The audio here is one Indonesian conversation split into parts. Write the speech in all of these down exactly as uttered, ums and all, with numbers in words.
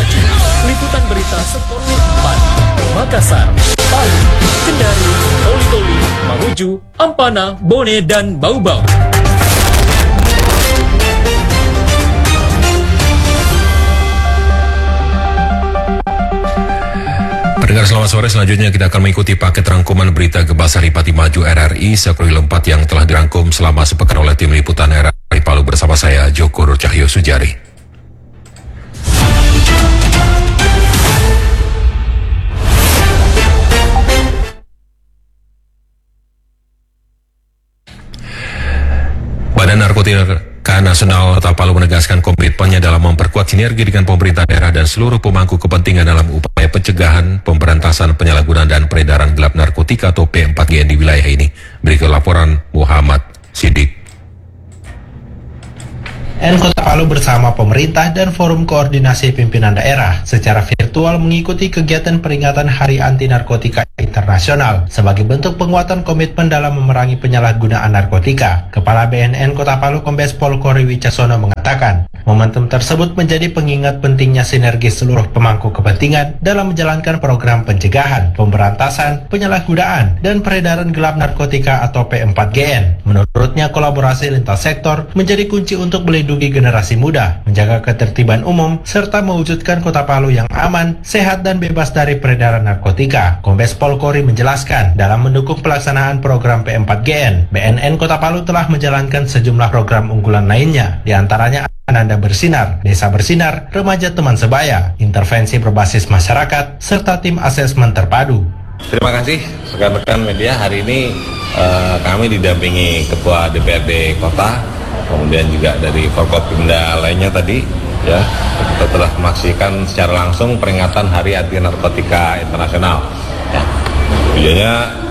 Maju. Liputan berita Sport empat, Makassar, Palu, Kendari, Toli-Toli, Mamuju, Ampana, Bone, dan Bau-Bau. Pendengar selamat sore, selanjutnya kita akan mengikuti paket rangkuman berita Gempa Saripati Maju R R I Sekril empat yang telah dirangkum selama sepekan oleh tim liputan R R I Palu bersama saya Joko Cahyo Sujari. Badan Narkotika Nasional Kota Palu menegaskan komitmennya dalam memperkuat sinergi dengan pemerintah daerah dan seluruh pemangku kepentingan dalam upaya pencegahan, pemberantasan penyalahgunaan dan peredaran gelap narkotika atau P empat G N di wilayah ini. Berikut laporan Muhammad Sidik. N Kota Palu bersama pemerintah dan Forum Koordinasi Pimpinan Daerah secara virtual mengikuti kegiatan peringatan Hari Anti Narkotika Internasional sebagai bentuk penguatan komitmen dalam memerangi penyalahgunaan narkotika. Kepala B N N Kota Palu Kombes Pol Kori Wicaksono mengatakan, momentum tersebut menjadi pengingat pentingnya sinergi seluruh pemangku kepentingan dalam menjalankan program pencegahan, pemberantasan, penyalahgunaan, dan peredaran gelap narkotika atau P empat G N. Menurutnya, kolaborasi lintas sektor menjadi kunci untuk melindungi generasi muda, menjaga ketertiban umum, serta mewujudkan Kota Palu yang aman, sehat, dan bebas dari peredaran narkotika. Kombes Pol Kori menjelaskan, dalam mendukung pelaksanaan program P empat G N, B N N Kota Palu telah menjalankan sejumlah program unggulan lainnya, diantaranya Ananda Bersinar, Desa Bersinar, Remaja Teman Sebaya, intervensi berbasis masyarakat, serta tim asesmen terpadu. Terima kasih rekan-rekan media. Hari ini uh, kami didampingi Ketua D P R D Kota, kemudian juga dari Forkopimda lainnya tadi, ya, kita telah memaksikan secara langsung peringatan Hari Anti Narkotika Internasional. Ya, tujuannya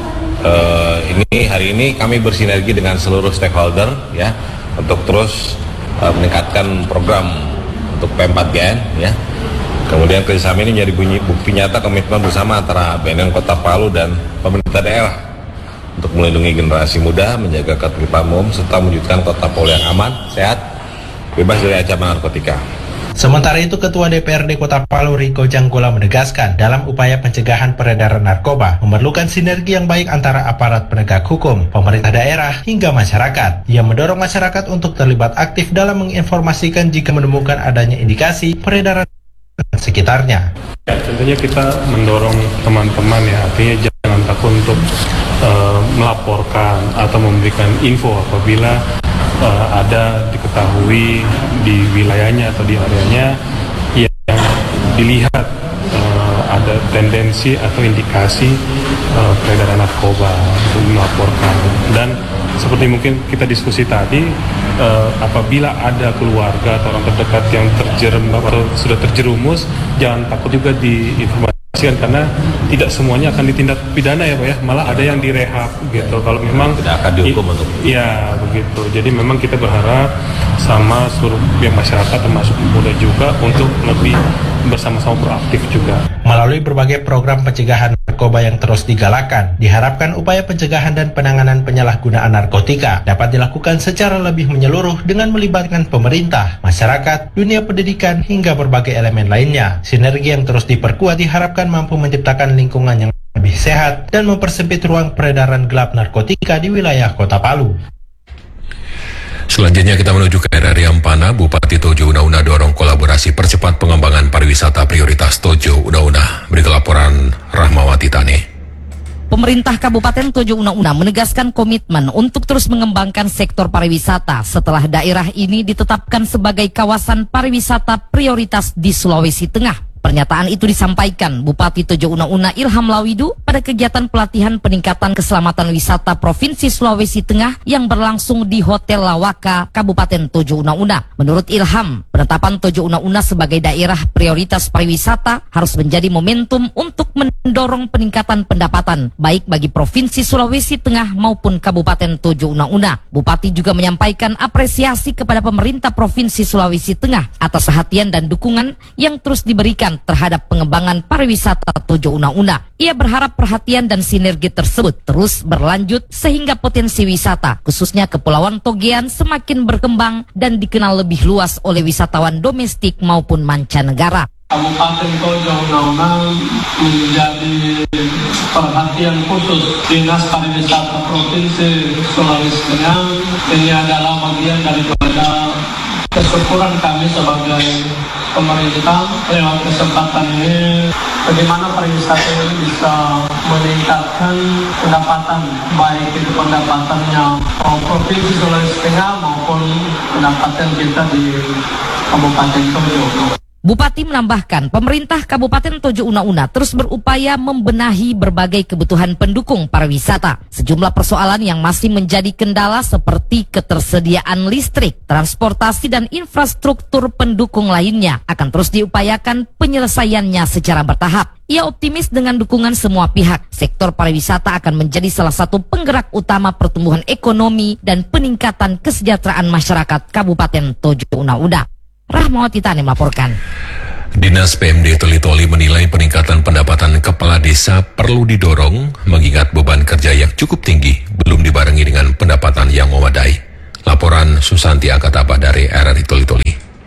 uh, ini hari ini kami bersinergi dengan seluruh stakeholder, ya, untuk terus uh, meningkatkan program untuk P empat G N, ya. Kemudian kerjasama ini menjadi bukti nyata komitmen bersama antara B N N Kota Palu dan pemerintah daerah untuk melindungi generasi muda, menjaga ketertiban umum, serta mewujudkan Kota Palu yang aman, sehat, bebas dari ancaman narkotika. Sementara itu, Ketua D P R D Kota Palu Riko Janggola menegaskan, dalam upaya pencegahan peredaran narkoba, memerlukan sinergi yang baik antara aparat penegak hukum, pemerintah daerah, hingga masyarakat. Ia mendorong masyarakat untuk terlibat aktif dalam menginformasikan jika menemukan adanya indikasi peredaran sekitarnya. Ya, tentunya kita mendorong teman-teman, ya, artinya jangan takut untuk uh, melaporkan atau memberikan info apabila uh, ada diketahui di wilayahnya atau di areanya yang dilihat uh, ada tendensi atau indikasi uh, peredaran narkoba, untuk melaporkan. Dan seperti mungkin kita diskusi tadi, uh, apabila ada keluarga atau orang terdekat yang terjerembab atau sudah terjerumus, jangan takut juga diinformasikan, karena tidak semuanya akan ditindak pidana, ya Pak, ya, malah ada yang direhab gitu. Kalau memang tidak akan dihukum untuk ya begitu. Jadi memang kita berharap sama seluruh pihak masyarakat termasuk muda juga untuk lebih bersama-sama proaktif juga. Melalui berbagai program pencegahan narkoba yang terus digalakan, diharapkan upaya pencegahan dan penanganan penyalahgunaan narkotika dapat dilakukan secara lebih menyeluruh dengan melibatkan pemerintah, masyarakat, dunia pendidikan, hingga berbagai elemen lainnya. Sinergi yang terus diperkuat diharapkan mampu menciptakan lingkungan yang lebih sehat dan mempersempit ruang peredaran gelap narkotika di wilayah Kota Palu. Selanjutnya kita menuju ke R R I Ampana. Bupati Tojo Una-Una dorong kolaborasi percepat pengembangan pariwisata prioritas Tojo Una-Una. Berikut laporan Rahmawati Tani. Pemerintah Kabupaten Tojo Una-Una menegaskan komitmen untuk terus mengembangkan sektor pariwisata setelah daerah ini ditetapkan sebagai kawasan pariwisata prioritas di Sulawesi Tengah. Pernyataan itu disampaikan Bupati Tojo Una-Una Ilham Lawidu pada kegiatan pelatihan peningkatan keselamatan wisata Provinsi Sulawesi Tengah yang berlangsung di Hotel Lawaka, Kabupaten Tojo Una-Una. Menurut Ilham, penetapan Tojo Una-Una sebagai daerah prioritas pariwisata harus menjadi momentum untuk mendorong peningkatan pendapatan, baik bagi Provinsi Sulawesi Tengah maupun Kabupaten Tojo Una-Una. Bupati juga menyampaikan apresiasi kepada pemerintah Provinsi Sulawesi Tengah atas perhatian dan dukungan yang terus diberikan terhadap pengembangan pariwisata Tojo Una-Una. Ia berharap perhatian dan sinergi tersebut terus berlanjut sehingga potensi wisata, khususnya Kepulauan Togean, semakin berkembang dan dikenal lebih luas oleh wisatawan domestik maupun mancanegara. Kabupaten Tojo Una-Una menjadi perhatian khusus Dinas Pariwisata Provinsi Sulawesi Tengah. Ini adalah bagian daripada kesyukuran kami sebagai pemerintah lewat kesempatan ini, bagaimana pariwisata ini bisa meningkatkan pendapatan, baik itu pendapatannya Provinsi Sulawesi Tengah maupun pendapatan kita di Kabupaten Tojo. Bupati menambahkan, pemerintah Kabupaten Tojo Una-Una terus berupaya membenahi berbagai kebutuhan pendukung pariwisata. Sejumlah persoalan yang masih menjadi kendala seperti ketersediaan listrik, transportasi dan infrastruktur pendukung lainnya akan terus diupayakan penyelesaiannya secara bertahap. Ia optimis dengan dukungan semua pihak, sektor pariwisata akan menjadi salah satu penggerak utama pertumbuhan ekonomi dan peningkatan kesejahteraan masyarakat Kabupaten Tojo Una-Una. Rahmawati Tani melaporkan. Dinas P M D Toli-Toli menilai peningkatan pendapatan kepala desa perlu didorong mengingat beban kerja yang cukup tinggi belum dibarengi dengan pendapatan yang memadai. Laporan Susanti Akatapa dari R R I Toli-Toli.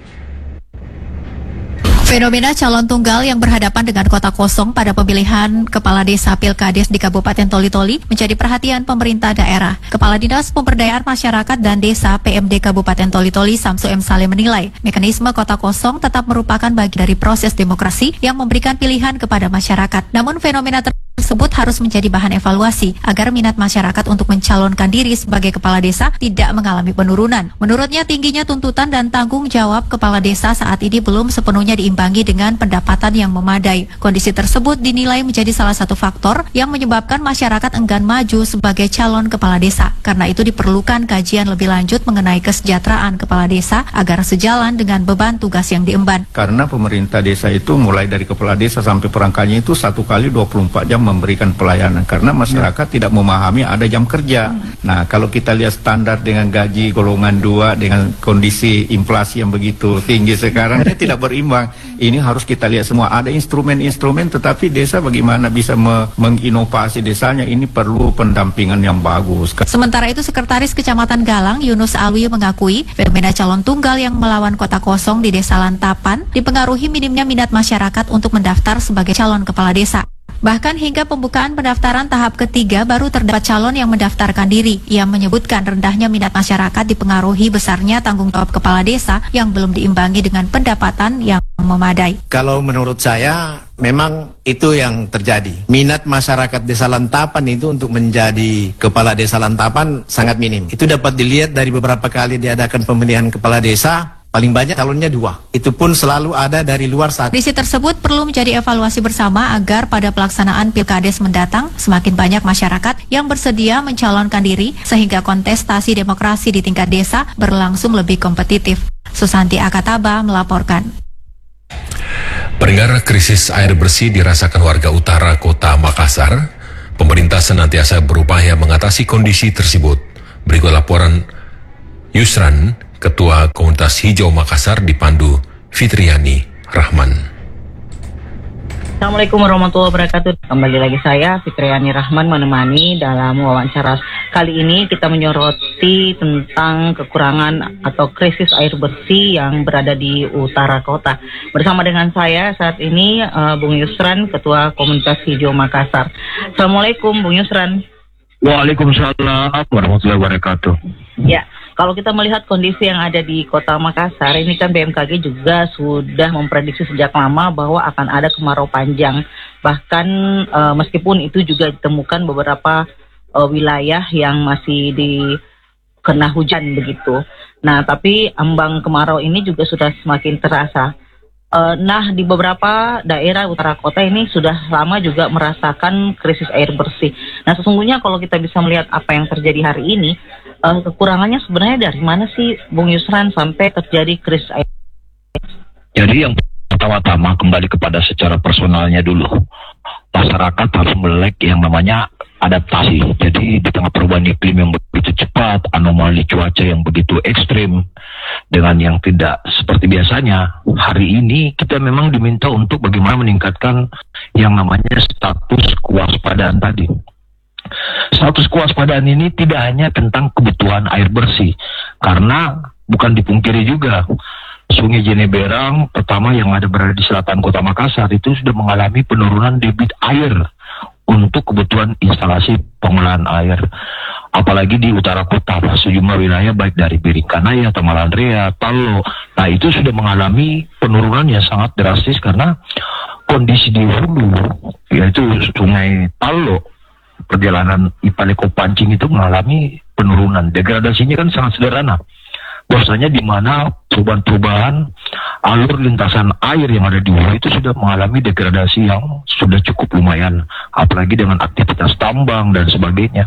Fenomena calon tunggal yang berhadapan dengan kota kosong pada pemilihan Kepala Desa Pilkades di Kabupaten Toli-Toli menjadi perhatian pemerintah daerah. Kepala Dinas Pemberdayaan Masyarakat dan Desa P M D Kabupaten Toli-Toli Samsu M. Saleh menilai mekanisme kota kosong tetap merupakan bagian dari proses demokrasi yang memberikan pilihan kepada masyarakat. Namun fenomena tersebut harus menjadi bahan evaluasi agar minat masyarakat untuk mencalonkan diri sebagai kepala desa tidak mengalami penurunan. Menurutnya tingginya tuntutan dan tanggung jawab kepala desa saat ini belum sepenuhnya diimbangi dengan pendapatan yang memadai. Kondisi tersebut dinilai menjadi salah satu faktor yang menyebabkan masyarakat enggan maju sebagai calon kepala desa. Karena itu diperlukan kajian lebih lanjut mengenai kesejahteraan kepala desa agar sejalan dengan beban tugas yang diemban. Karena pemerintah desa itu mulai dari kepala desa sampai perangkatnya itu satu kali dua puluh empat jam memberikan pelayanan karena masyarakat ya. tidak memahami ada jam kerja. Hmm. Nah, kalau kita lihat standar dengan gaji golongan dua dengan kondisi inflasi yang begitu tinggi sekarang ini tidak berimbang. Ini harus kita lihat semua. Ada instrumen-instrumen tetapi desa bagaimana bisa me menginovasi desanya ini perlu pendampingan yang bagus. Sementara itu Sekretaris Kecamatan Galang Yunus Alwi mengakui fenomena calon tunggal yang melawan kota kosong di Desa Lantapan dipengaruhi minimnya minat masyarakat untuk mendaftar sebagai calon kepala desa. Bahkan hingga pembukaan pendaftaran tahap ketiga baru terdapat calon yang mendaftarkan diri. Ia menyebutkan rendahnya minat masyarakat dipengaruhi besarnya tanggung jawab kepala desa yang belum diimbangi dengan pendapatan yang memadai. Kalau menurut saya memang itu yang terjadi. Minat masyarakat Desa Lantapan itu untuk menjadi kepala desa Lantapan sangat minim. Itu dapat dilihat dari beberapa kali diadakan pemilihan kepala desa. Paling banyak calonnya dua. Itu pun selalu ada dari luar saat. Kondisi tersebut perlu menjadi evaluasi bersama agar pada pelaksanaan Pilkades mendatang semakin banyak masyarakat yang bersedia mencalonkan diri sehingga kontestasi demokrasi di tingkat desa berlangsung lebih kompetitif. Susanti Akataba melaporkan. Pendengar, krisis air bersih dirasakan warga utara kota Makassar. Pemerintah senantiasa berupaya mengatasi kondisi tersebut. Berikut laporan Yusran, Ketua Komunitas Hijau Makassar dipandu Fitriani Rahman. Assalamualaikum warahmatullahi wabarakatuh. Kembali lagi saya Fitriani Rahman menemani dalam wawancara kali ini. Kita menyoroti tentang kekurangan atau krisis air bersih yang berada di utara kota. Bersama dengan saya saat ini uh, Bung Yusran, Ketua Komunitas Hijau Makassar. Assalamualaikum Bung Yusran. Waalaikumsalam warahmatullahi wabarakatuh. Ya. Kalau kita melihat kondisi yang ada di kota Makassar, ini kan B M K G juga sudah memprediksi sejak lama bahwa akan ada kemarau panjang. Bahkan e, meskipun itu juga ditemukan beberapa e, wilayah yang masih dikena hujan begitu. Nah, tapi ambang kemarau ini juga sudah semakin terasa. E, nah, di beberapa daerah utara kota ini sudah lama juga merasakan krisis air bersih. Nah, sesungguhnya kalau kita bisa melihat apa yang terjadi hari ini, Uh, kekurangannya sebenarnya dari mana sih Bung Yusran sampai terjadi krisis air? Jadi yang pertama-tama kembali kepada secara personalnya dulu. Masyarakat harus melek yang namanya adaptasi. Jadi di tengah perubahan iklim yang begitu cepat, anomali cuaca yang begitu ekstrim, dengan yang tidak seperti biasanya, hari ini kita memang diminta untuk bagaimana meningkatkan yang namanya status kewaspadaan tadi. Status kewaspadaan ini tidak hanya tentang kebutuhan air bersih, karena bukan dipungkiri juga Sungai Jeneberang pertama yang ada berada di selatan Kota Makassar itu sudah mengalami penurunan debit air untuk kebutuhan instalasi pengolahan air. Apalagi di utara kota, sejumlah wilayah baik dari Biringkanaya, Tamalandrea, Tallo. Nah itu sudah mengalami penurunan yang sangat drastis karena kondisi di hulu, yaitu Sungai Tallo, perjalanan Ipaleko Pancing itu mengalami penurunan. Degradasinya kan sangat sederhana. Bahwasanya di mana perubahan-perubahan alur lintasan air yang ada di hulu itu sudah mengalami degradasi yang sudah cukup lumayan, apalagi dengan aktivitas tambang dan sebagainya.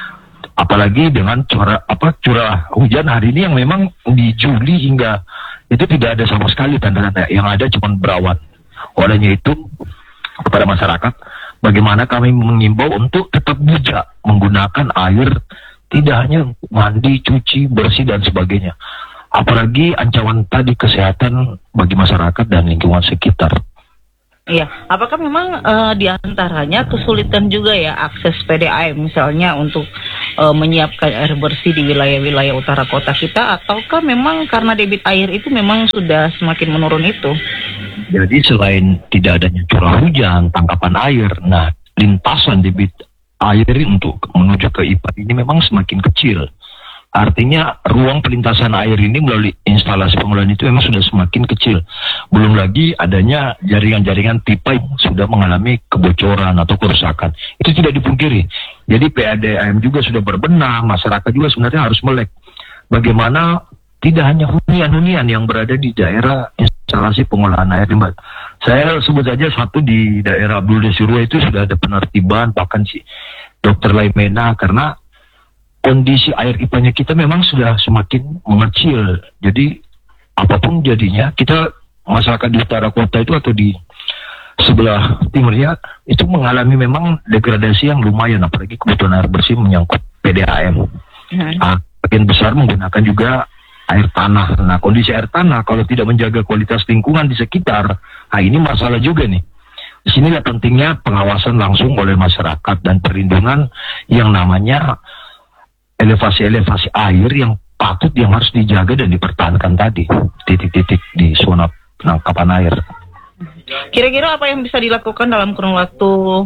Apalagi dengan curah apa curah hujan hari ini yang memang di Juli hingga itu tidak ada sama sekali tanda-tanda, yang ada cuma berawan. Olehnya itu kepada masyarakat, bagaimana kami mengimbau untuk tetap bijak menggunakan air, tidak hanya mandi, cuci, bersih dan sebagainya. Apalagi ancaman tadi kesehatan bagi masyarakat dan lingkungan sekitar. Iya, apakah memang uh, diantaranya kesulitan juga ya akses P D A M misalnya untuk uh, menyiapkan air bersih di wilayah-wilayah utara kota kita, ataukah memang karena debit air itu memang sudah semakin menurun itu? Jadi selain tidak adanya curah hujan, tangkapan air, nah lintasan debit air untuk menuju ke I P A ini memang semakin kecil. Artinya ruang pelintasan air ini melalui instalasi pengolahan itu memang sudah semakin kecil. Belum lagi adanya jaringan-jaringan pipa yang sudah mengalami kebocoran atau kerusakan. Itu tidak dipungkiri. Jadi P A D A M juga sudah berbenah, masyarakat juga sebenarnya harus melek. Bagaimana tidak hanya hunian-hunian yang berada di daerah instalasi pengolahan air limbah. Saya sebut saja satu di daerah Abdul Desirua itu sudah ada penertiban, bahkan si Dokter Laimena, karena kondisi air I P A-nya kita memang sudah semakin mengecil. Jadi apapun jadinya, kita masyarakat di utara kota itu atau di sebelah timurnya itu mengalami memang degradasi yang lumayan, apalagi kebutuhan air bersih menyangkut P D A M. Hmm. Nah, bagian besar menggunakan juga air tanah. Nah, kondisi air tanah kalau tidak menjaga kualitas lingkungan di sekitar, nah ini masalah juga nih. Di sinilah pentingnya pengawasan langsung oleh masyarakat dan perlindungan yang namanya elevasi-elevasi air yang patut yang harus dijaga dan dipertahankan tadi, titik-titik di zona penangkapan air. Kira-kira apa yang bisa dilakukan dalam kurun waktu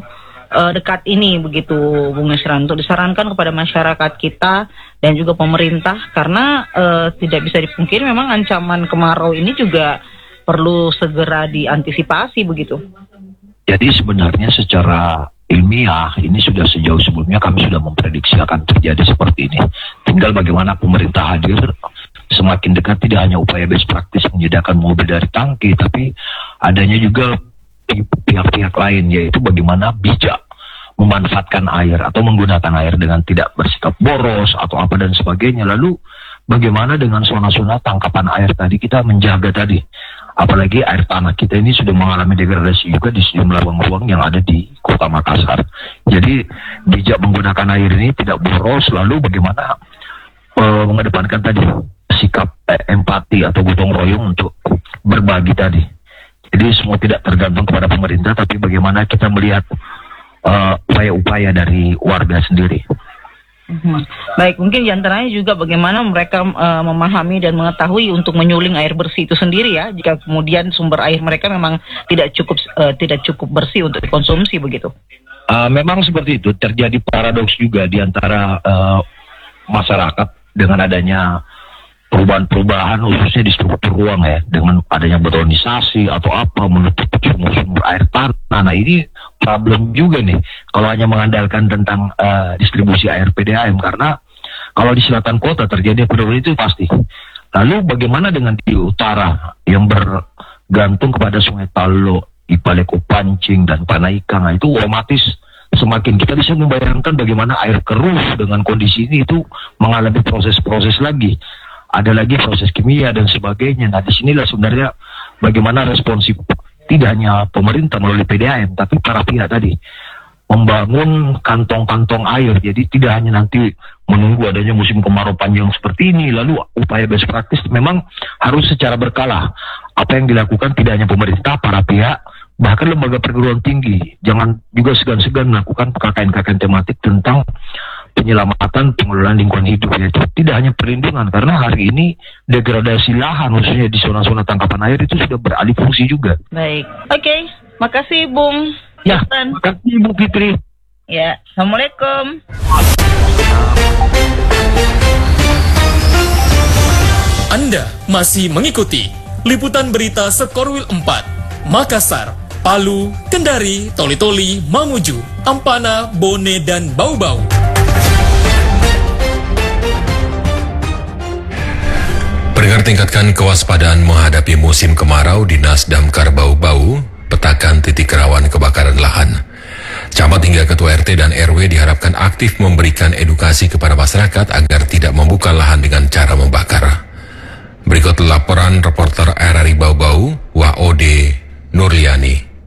uh, dekat ini begitu, Bung Nesran, untuk disarankan kepada masyarakat kita dan juga pemerintah, karena uh, tidak bisa dipungkiri memang ancaman kemarau ini juga perlu segera diantisipasi begitu. Jadi sebenarnya secara ilmiah ini sudah sejauh sebelumnya kami sudah memprediksi akan terjadi seperti ini. Tinggal bagaimana pemerintah hadir semakin dekat, tidak hanya upaya best practice menyediakan mobil dari tangki, tapi adanya juga pihak-pihak lain, yaitu bagaimana bijak memanfaatkan air atau menggunakan air dengan tidak bersikap boros atau apa dan sebagainya. Lalu bagaimana dengan zona-zona tangkapan air tadi kita menjaga tadi. Apalagi air tanah kita ini sudah mengalami degradasi juga di sejumlah ruang-ruang yang ada di Kota Makassar. Jadi bijak menggunakan air ini tidak boros, lalu bagaimana uh, mengedepankan tadi sikap eh, empati atau gotong royong untuk berbagi tadi. Jadi semua tidak tergantung kepada pemerintah, tapi bagaimana kita melihat uh, upaya-upaya dari warga sendiri. Hmm. Baik, mungkin diantaranya juga bagaimana mereka uh, memahami dan mengetahui untuk menyuling air bersih itu sendiri ya, jika kemudian sumber air mereka memang tidak cukup uh, tidak cukup bersih untuk dikonsumsi begitu. Uh, memang seperti itu, terjadi paradoks juga di antara uh, masyarakat dengan adanya perubahan-perubahan khususnya di struktur ruang ya, dengan adanya betonisasi atau apa menutup sumber-sumber air tanah. Nah ini problem juga nih kalau hanya mengandalkan tentang uh, distribusi air P D A M, karena kalau di selatan kota terjadi penurunan itu pasti. Lalu bagaimana dengan di utara yang bergantung kepada Sungai Tallo, Ipaleko Pancing dan Panaikang? Nah, itu otomatis semakin kita bisa membayangkan bagaimana air keruh dengan kondisi ini itu mengalami proses-proses lagi. Ada lagi proses kimia dan sebagainya. Nah, disinilah sebenarnya bagaimana responsif tidak hanya pemerintah melalui P D A M, tapi para pihak tadi membangun kantong-kantong air. Jadi tidak hanya nanti menunggu adanya musim kemarau panjang seperti ini, lalu upaya best practice memang harus secara berkala. Apa yang dilakukan tidak hanya pemerintah, para pihak, bahkan lembaga perguruan tinggi. Jangan juga segan-segan melakukan K K N K K N tematik tentang penyelamatan pengelolaan lingkungan hidup, yaitu tidak hanya perlindungan, karena hari ini degradasi lahan khususnya di zona-zona tangkapan air itu sudah beralih fungsi juga. Baik, oke, okay. Makasih Bung. Ya, makasih Bu Fitri. Ya, Assalamualaikum. Anda masih mengikuti liputan berita Sekorwil empat, Makassar, Palu, Kendari, Toli-Toli, Mamuju, Ampana, Bone, dan Bau-Bau. Pendengar, tingkatkan kewaspadaan menghadapi musim kemarau. Dinas Damkar Bau-Bau petakan titik rawan kebakaran lahan. Camat hingga ketua R T dan R W diharapkan aktif memberikan edukasi kepada masyarakat agar tidak membuka lahan dengan cara membakar. Berikut laporan reporter R R I Bau-Bau, Waode Nurliani.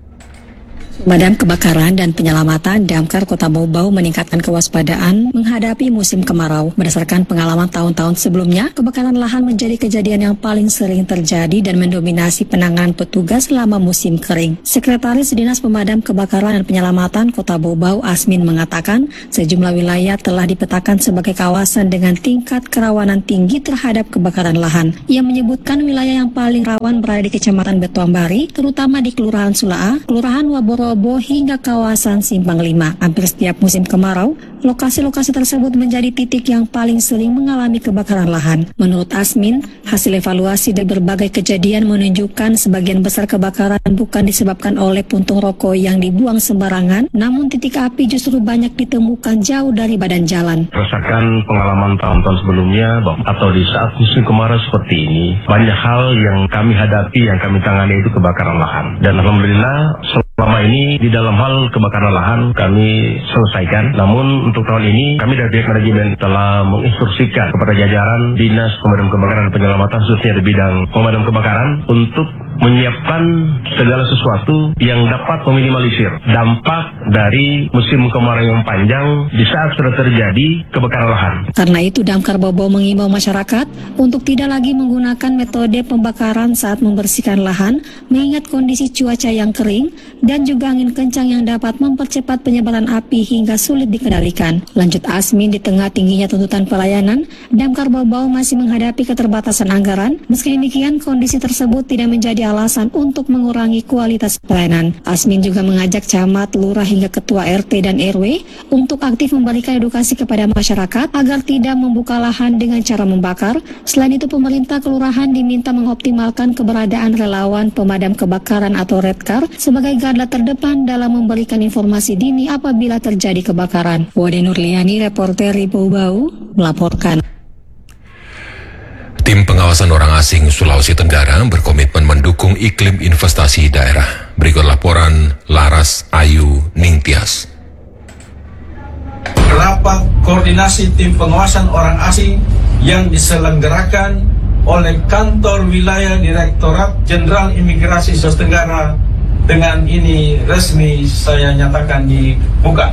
Pemadam Kebakaran dan Penyelamatan Damkar Kota Bau-Bau meningkatkan kewaspadaan menghadapi musim kemarau. Berdasarkan pengalaman tahun-tahun sebelumnya, kebakaran lahan menjadi kejadian yang paling sering terjadi dan mendominasi penanganan petugas selama musim kering. Sekretaris Dinas Pemadam Kebakaran dan Penyelamatan Kota Bau-Bau, Asmin, mengatakan sejumlah wilayah telah dipetakan sebagai kawasan dengan tingkat kerawanan tinggi terhadap kebakaran lahan. Ia menyebutkan wilayah yang paling rawan berada di Kecamatan Betuambari, terutama di Kelurahan Sulaa, Kelurahan Waboro hingga kawasan Simpang lima. Hampir setiap musim kemarau, lokasi-lokasi tersebut menjadi titik yang paling sering mengalami kebakaran lahan. Menurut Asmin, hasil evaluasi dari berbagai kejadian menunjukkan sebagian besar kebakaran bukan disebabkan oleh puntung rokok yang dibuang sembarangan, namun titik api justru banyak ditemukan jauh dari badan jalan. Berdasarkan pengalaman tahun-tahun sebelumnya atau di saat musim kemarau seperti ini, banyak hal yang kami hadapi, yang kami tangani itu kebakaran lahan. Dan alhamdulillah selama ini di dalam hal kebakaran lahan kami selesaikan. Namun untuk tahun ini kami dari pihak manajemen telah menginstruksikan kepada jajaran Dinas Pemadam Kebakaran dan Penyelamatan khususnya di bidang pemadam kebakaran untuk menyiapkan segala sesuatu yang dapat meminimalisir dampak dari musim kemarau yang panjang di saat sudah terjadi kebakaran lahan. Karena itu Damkar Bau-Bau mengimbau masyarakat untuk tidak lagi menggunakan metode pembakaran saat membersihkan lahan, mengingat kondisi cuaca yang kering dan juga angin kencang yang dapat mempercepat penyebaran api hingga sulit dikendalikan. Lanjut Asmin, di tengah tingginya tuntutan pelayanan, Damkar Bau-Bau masih menghadapi keterbatasan anggaran. Meski demikian, kondisi tersebut tidak menjadi alasan untuk mengurangi kualitas pelayanan. Asmin juga mengajak camat, lurah hingga ketua R T dan R W untuk aktif memberikan edukasi kepada masyarakat agar tidak membuka lahan dengan cara membakar. Selain itu, pemerintah kelurahan diminta mengoptimalkan keberadaan relawan pemadam kebakaran atau Redcar sebagai garda terdepan dalam memberikan informasi dini apabila terjadi kebakaran. Wade Nurliani, reporter Bau-Bau, melaporkan. Tim pengawasan orang asing Sulawesi Tenggara berkomitmen mendukung iklim investasi daerah. Berikut laporan Laras Ayu Ningtyas. Rapat koordinasi tim pengawasan orang asing yang diselenggarakan oleh Kantor Wilayah Direktorat Jenderal Imigrasi Sulawesi Tenggara dengan ini resmi saya nyatakan dibuka.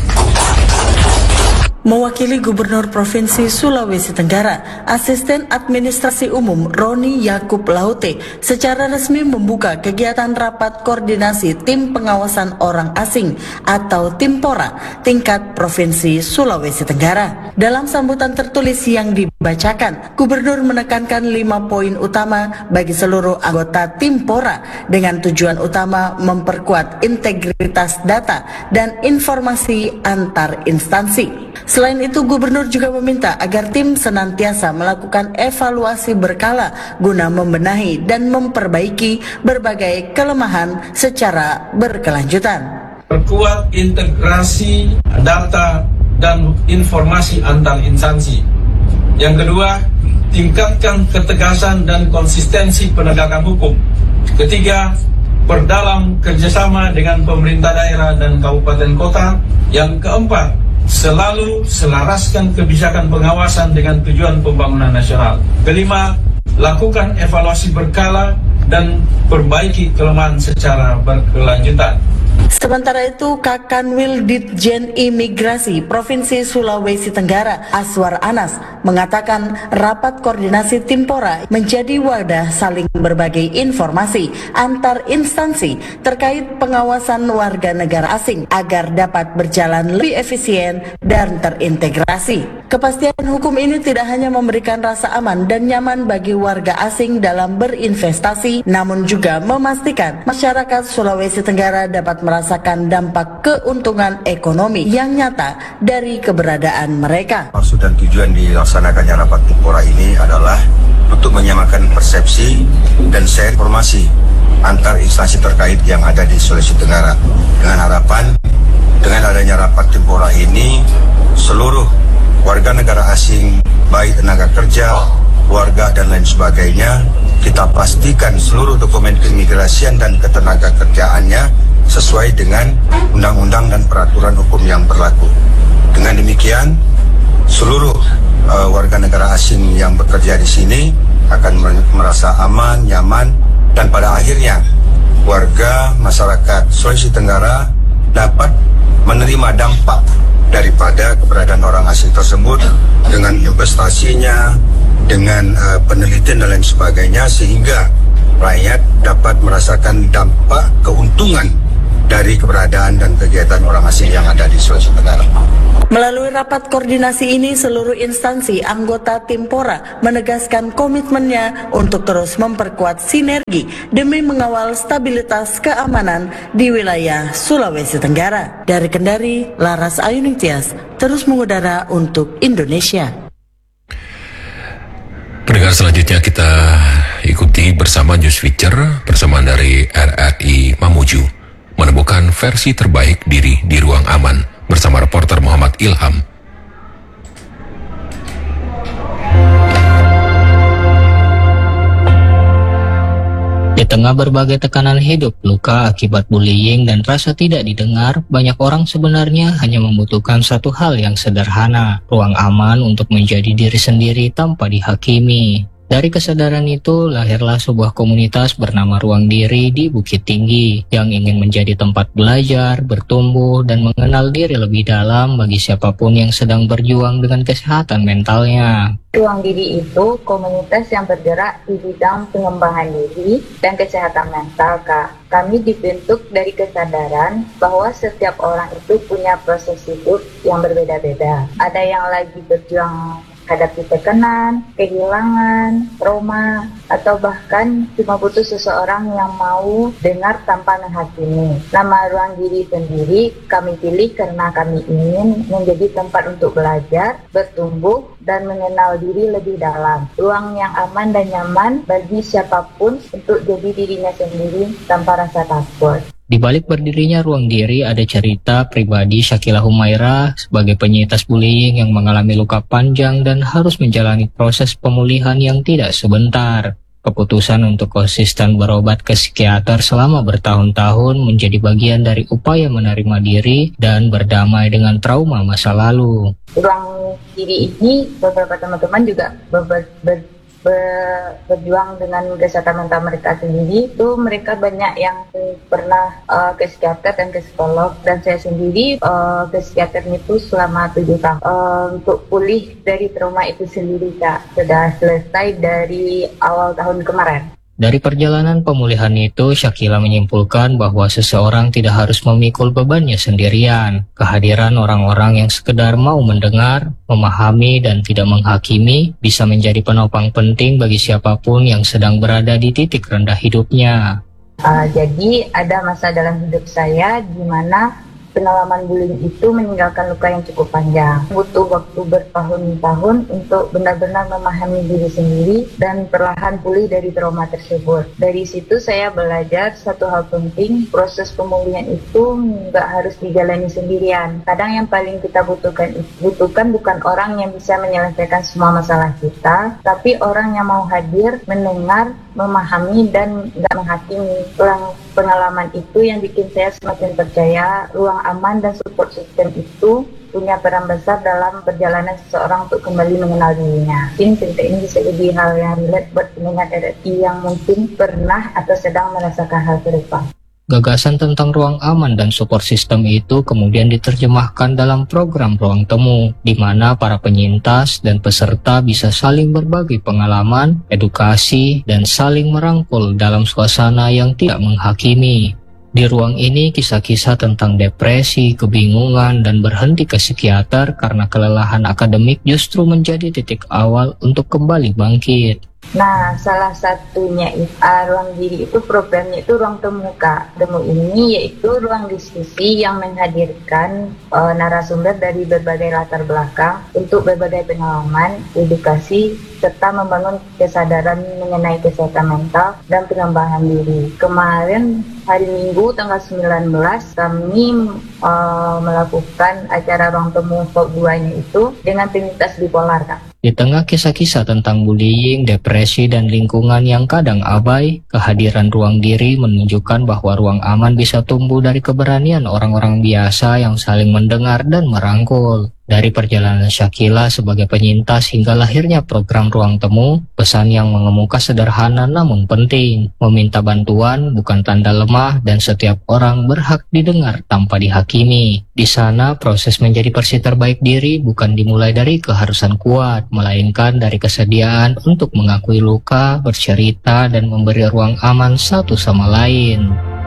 Mewakili Gubernur Provinsi Sulawesi Tenggara, Asisten Administrasi Umum Roni Yakub Laute secara resmi membuka kegiatan rapat koordinasi Tim Pengawasan Orang Asing atau Timpora tingkat Provinsi Sulawesi Tenggara. Dalam sambutan tertulis yang dibacakan, Gubernur menekankan lima poin utama bagi seluruh anggota Timpora dengan tujuan utama memperkuat integritas data dan informasi antar instansi. Selain itu, Gubernur juga meminta agar tim senantiasa melakukan evaluasi berkala guna membenahi dan memperbaiki berbagai kelemahan secara berkelanjutan. Perkuat integrasi data dan informasi antar instansi. Yang kedua, tingkatkan ketegasan dan konsistensi penegakan hukum. Ketiga, perdalam kerjasama dengan pemerintah daerah dan kabupaten kota. Yang keempat, selalu selaraskan kebijakan pengawasan dengan tujuan pembangunan nasional. Kelima, lakukan evaluasi berkala dan perbaiki kelemahan secara berkelanjutan. Sementara itu, Kakanwil Ditjen Imigrasi Provinsi Sulawesi Tenggara, Aswar Anas, mengatakan rapat koordinasi Timpora menjadi wadah saling berbagi informasi antar instansi terkait pengawasan warga negara asing agar dapat berjalan lebih efisien dan terintegrasi. Kepastian hukum ini tidak hanya memberikan rasa aman dan nyaman bagi warga asing dalam berinvestasi, namun juga memastikan masyarakat Sulawesi Tenggara dapat merasakan dampak keuntungan ekonomi yang nyata dari keberadaan mereka. Maksud dan tujuan dilaksanakannya rapat Timpora ini adalah untuk menyamakan persepsi dan share informasi antar instansi terkait yang ada di Sulawesi Tenggara. Dengan harapan, dengan adanya rapat Timpora ini, seluruh warga negara asing, baik tenaga kerja, warga dan lain sebagainya, kita pastikan seluruh dokumen keimigrasian dan ketenaga kerjaannya sesuai dengan undang-undang dan peraturan hukum yang berlaku. Dengan demikian, seluruh uh, warga negara asing yang bekerja di sini akan merasa aman, nyaman, dan pada akhirnya warga masyarakat Sulawesi Tenggara dapat menerima dampak daripada keberadaan orang asing tersebut dengan investasinya, dengan uh, penelitian dan lain sebagainya, sehingga rakyat dapat merasakan dampak keuntungan dari keberadaan dan kegiatan orang asing yang ada di Sulawesi Tenggara. Melalui rapat koordinasi ini, seluruh instansi anggota Timpora menegaskan komitmennya untuk terus memperkuat sinergi demi mengawal stabilitas keamanan di wilayah Sulawesi Tenggara. Dari Kendari, Laras Ayuningtyas terus mengudara untuk Indonesia. Pendengar, selanjutnya kita ikuti bersama News Feature persamaan dari R R I Mamuju, menemukan versi terbaik diri di ruang aman bersama reporter Muhammad Ilham. Di tengah berbagai tekanan hidup, luka akibat bullying dan rasa tidak didengar, banyak orang sebenarnya hanya membutuhkan satu hal yang sederhana, ruang aman untuk menjadi diri sendiri tanpa dihakimi. Dari kesadaran itu, lahirlah sebuah komunitas bernama Ruang Diri di Bukit Tinggi yang ingin menjadi tempat belajar, bertumbuh, dan mengenal diri lebih dalam bagi siapapun yang sedang berjuang dengan kesehatan mentalnya. Ruang Diri itu komunitas yang bergerak di bidang pengembangan diri dan kesehatan mental, Kak. Kami dibentuk dari kesadaran bahwa setiap orang itu punya proses hidup yang berbeda-beda. Ada yang lagi berjuang hadapi tekanan, kehilangan, trauma, atau bahkan cuma butuh seseorang yang mau dengar tanpa menghakimi. Nama Ruang Diri sendiri kami pilih karena kami ingin menjadi tempat untuk belajar, bertumbuh, dan mengenal diri lebih dalam. Ruang yang aman dan nyaman bagi siapapun untuk jadi dirinya sendiri tanpa rasa takut. Di balik berdirinya Ruang Diri ada cerita pribadi Syakila Humaira sebagai penyintas bullying yang mengalami luka panjang dan harus menjalani proses pemulihan yang tidak sebentar. Keputusan untuk konsisten berobat ke psikiater selama bertahun-tahun menjadi bagian dari upaya menerima diri dan berdamai dengan trauma masa lalu. Ruang Diri ini beberapa teman-teman juga ber, ber, ber, Ber, berjuang dengan kesehatan mental mereka sendiri. Itu mereka banyak yang pernah uh, ke psikiater dan ke psikolog, dan saya sendiri uh, ke psikiater itu selama tujuh tahun uh, untuk pulih dari trauma itu sendiri, Kak. Sudah selesai dari awal tahun kemarin. Dari perjalanan pemulihan itu, Syakila menyimpulkan bahwa seseorang tidak harus memikul bebannya sendirian. Kehadiran orang-orang yang sekedar mau mendengar, memahami, dan tidak menghakimi bisa menjadi penopang penting bagi siapapun yang sedang berada di titik rendah hidupnya. Uh, jadi ada masa dalam hidup saya di mana pengalaman bullying itu meninggalkan luka yang cukup panjang. Butuh waktu bertahun-tahun untuk benar-benar memahami diri sendiri dan perlahan pulih dari trauma tersebut. Dari situ saya belajar satu hal penting, proses pemulihan itu nggak harus dijalani sendirian. Kadang yang paling kita butuhkan butuhkan bukan orang yang bisa menyelesaikan semua masalah kita, tapi orang yang mau hadir, mendengar, memahami, dan nggak menghakimi. Ulang pengalaman itu yang bikin saya semakin percaya ruang aman dan support system itu punya peran besar dalam perjalanan seseorang untuk kembali mengenal dirinya. Mungkin cerita ini bisa jadi hal yang relate buat pendengar R R I yang mungkin pernah atau sedang merasakan hal serupa. Gagasan tentang ruang aman dan support system itu kemudian diterjemahkan dalam program Ruang Temu, di mana para penyintas dan peserta bisa saling berbagi pengalaman, edukasi, dan saling merangkul dalam suasana yang tidak menghakimi. Di ruang ini kisah-kisah tentang depresi, kebingungan, dan berhenti ke psikiater karena kelelahan akademik justru menjadi titik awal untuk kembali bangkit. Nah, salah satunya itu, uh, ruang diri itu programnya itu ruang temu Kak. Temu ini yaitu ruang diskusi yang menghadirkan uh, narasumber dari berbagai latar belakang untuk berbagai pengalaman, edukasi, serta membangun kesadaran mengenai kesehatan mental dan pengembangan diri. Kemarin hari Minggu tanggal sembilan belas kami uh, melakukan acara ruang temu V O G dua-nya itu dengan penyintas bipolar Kak. Di tengah kisah-kisah tentang bullying, depresi, dan lingkungan yang kadang abai, kehadiran ruang diri menunjukkan bahwa ruang aman bisa tumbuh dari keberanian orang-orang biasa yang saling mendengar dan merangkul. Dari perjalanan Syakila sebagai penyintas hingga lahirnya program Ruang Temu, pesan yang mengemuka sederhana namun penting. Meminta bantuan bukan tanda lemah dan setiap orang berhak didengar tanpa dihakimi. Di sana proses menjadi versi terbaik diri bukan dimulai dari keharusan kuat, melainkan dari kesediaan untuk mengakui luka, bercerita, dan memberi ruang aman satu sama lain.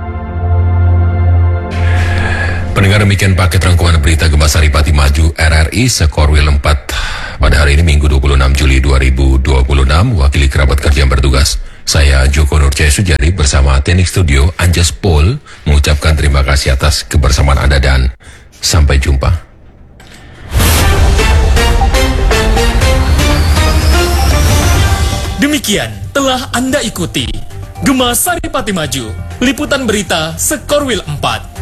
Pendengar, demikian paket rangkuman berita Gempa Saripati Maju R R I Sekorwil empat pada hari ini Minggu dua puluh enam Juli dua ribu dua puluh enam. Wakili kerabat kerja yang bertugas, saya Joko Nurjaya Sujari bersama teknik studio Anjas Paul mengucapkan terima kasih atas kebersamaan Anda dan sampai jumpa. Demikian telah Anda ikuti Gempa Saripati Maju, liputan berita Sekorwil empat.